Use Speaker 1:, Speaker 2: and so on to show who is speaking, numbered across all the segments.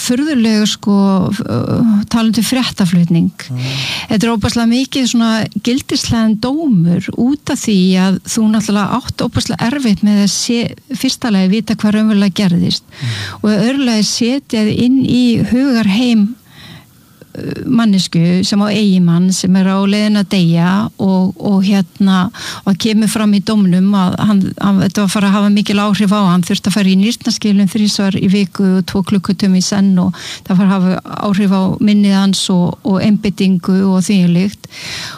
Speaker 1: furðulegu sko talandi fréttaflutning. Þetta óbærslega mikið svona gildislegan dómur út af því að þú náttúrulega átt óbærslega erfitt með að fyrsta lagi vita hvað raunverulega gerðist og öðrulega setja þið inn í hugarheim mannesku sem á eigimann sem á leiðin að deyja og kemur fram í dómnum að hann þetta var að fara að hafa mikil áhrif á hann þurfti að fara í nýrnaskilum 3 svar í viku og 2 klukkutum í senn og það fara að hafa áhrif á minnið hans og einbeitingu og því líkt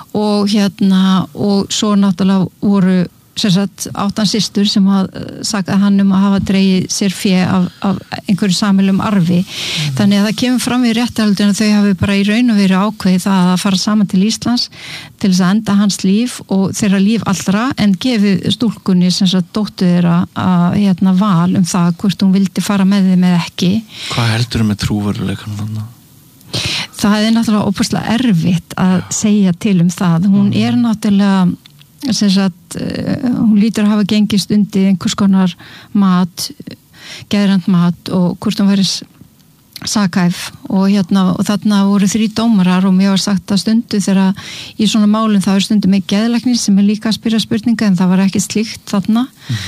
Speaker 1: og svo náttúrulega voru sem sagt 8 systur sem sagði hann að hafa dregið sér fé af einhverju sameiginlegum arfi. Þannig að það kemur fram í réttarhaldinu að þau hafi bara í raun og veru ákveðið það að fara saman til Íslands til þess að enda hans líf og þeirra líf allra en gefið stúlkunni sem sagt dóttur þeirra að val það hvort hún vildi fara með þeim eða ekki.
Speaker 2: Hvað heldur með trúveruleikanum þarna?
Speaker 1: Það náttúrulega óbærslega erfitt að segja til það. Hún náttúrulega sem sagt, hún lítur að hafa gengist undir einhvers konar mat, geðrænt mat og hvort hún væri sakhæf og þarna voru 3 dómarar og mér var sagt að stundu þegar í svona málum það stundu með geðlæknir sem líka að spyrja spurninga en það var ekki slíkt þarna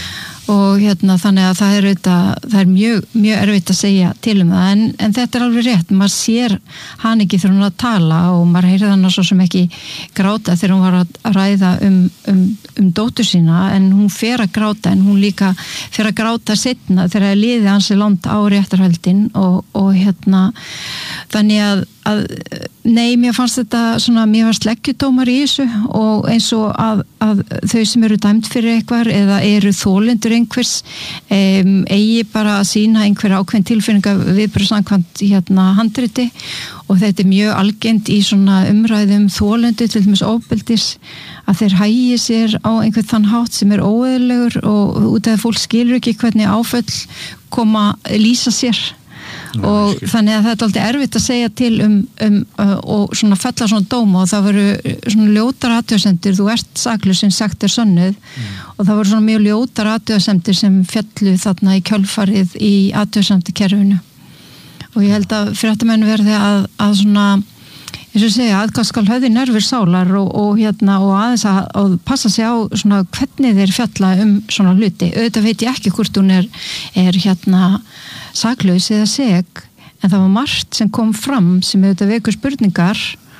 Speaker 1: og þannig að það er mjög erfitt að segja til það en þetta er alveg rétt, maður sér hann ekki þegar hún að tala og maður heyrði hann svo sem ekki gráta þegar hún var að ræða um dóttur sína en hún fer að gráta en hún líka fer að gráta seinna þegar liði hans langt á réttarhöldin og þannig að nei, mér fannst þetta svona, mér fannst leggjudómar í þessu og eins og að þau sem eru dæmd fyrir eitthvað eða eru þolendur einhvers eigi bara að sýna einhver ákveðin tilfinninga viðbrögð samkvæmt handriti og þetta er mjög algengt í svona umræðum þolendur til dæmis ofbeldis að þeir hægi sér á einhvern þann hátt sem er óeðlilegur og út af að fólk skilur ekki hvernig áföll koma lýsa sér og þannig að það er alltaf erfitt að segja til og svona fella svona dóma og það voru svona ljótar athugasemdir, þú ert saklaus sem sagt er sönnuð og það voru svona mjög ljótar athugasemdir sem fellu þarna í kjölfarið í athugasemdakerfinu og ég held að fréttamenn verði að svona eins og segja, aðgátt skal höfði nervir sálar og aðeins að passa sig á svona hvernig þeir fjalla svona hluti. Auðvitað veit ég ekki hvort hún er saklaus eða seg, en það var margt sem kom fram sem auðvitað vekur spurningar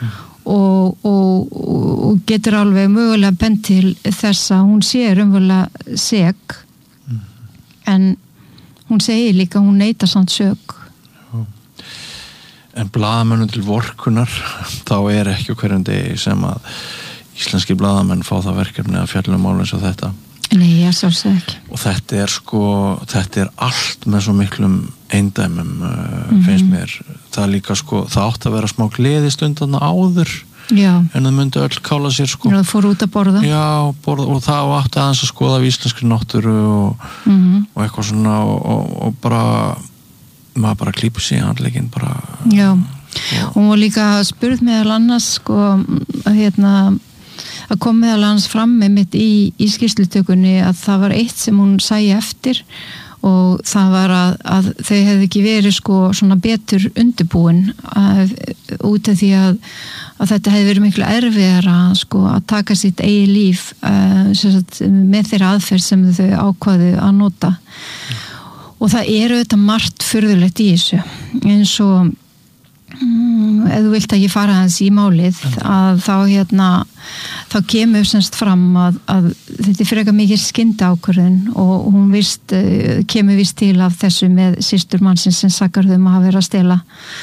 Speaker 1: og getur alveg mögulega bent til þess að hún sé raunverulega seg en hún segir líka að hún neitar samt sök.
Speaker 2: En blaðamönnum til vorkunar þá ekki hverjum degi sem að íslenski blaðamenn fá það verkefni að fjalla mál eins og þetta.
Speaker 1: Nei, ég sjálfsög ekki.
Speaker 2: Og þetta er allt með svo miklum eindæmum finnst mér. Það líka það átt að vera smá gleðistund þarna áður.
Speaker 1: Já.
Speaker 2: En það myndi öll kála sér
Speaker 1: Já, það fór út að borða.
Speaker 2: Já, borða og það átti aðeins að skoða af íslenskri náttúru og eitthvað svona og bara maður bara klípur sig í handlegginn bara.
Speaker 1: Já, hún var líka spurð meðal annars að kom meðal annars fram með mitt í skýrslutökunni að það var eitt sem hún sæi eftir og það var að þau hefði ekki verið svona betur undirbúin út af því að þetta hefði verið miklu erfiðara að taka sitt eigið líf með þeirra aðferð sem þau ákvaðu að nota og það auðvitað margt furðulegt í þessu eins og ef þú vilt að ég fara aðeins í málið að þá kemur semst fram að þetta frekar mikið skyndiákvörðun og hún kemur víst til af þessu með systur mannsins sem sakar þau að hafa verið að stela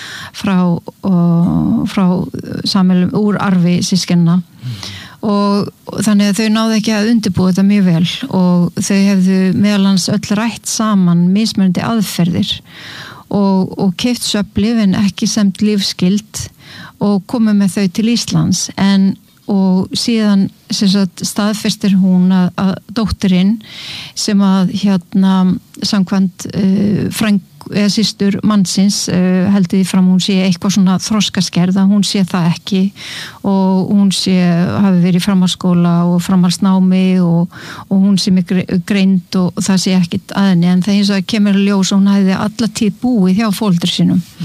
Speaker 1: frá samhælum úr arfi systkina og þannig að þau náðu ekki að undirbúa þetta mjög vel og þau hefðu meðal annars öll rætt saman mismunandi aðferðir og keypt svefnlyf en ekki semt lífsgild og komið með þau til Íslands og síðan staðfestir hún að dóttirinn sem að samkvæmt eða systur mannsins heldur því fram hún sé eitthvað svona þroskaskerð að hún sé það ekki og hún hafi verið í framhaldsskóla og framhaldsnámi og hún sé mikið greind og það sé ekkit að henni en það eins og kemur ljós og hún hefði alla tíð búið hjá foreldrum sínum